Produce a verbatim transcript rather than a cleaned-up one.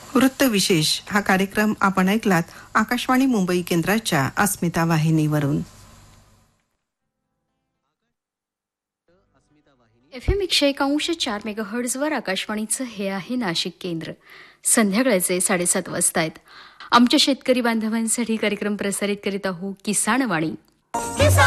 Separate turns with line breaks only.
वृत्तविशेष हा कार्यक्रम आपण ऐकलात आकाशवाणी मुंबई केंद्राच्या अस्मिता वाहिनीवरून.
एफ एम एकशे एक अंश चार मेगाहर्ट्झवर आकाशवाणीचं हे आहे नाशिक केंद्र. संध्याकाळचे साडेसात वाजता आहेत. आमच्या शेतकरी बांधवांसाठी कार्यक्रम प्रसारित करीत आहोत किसानवाणी.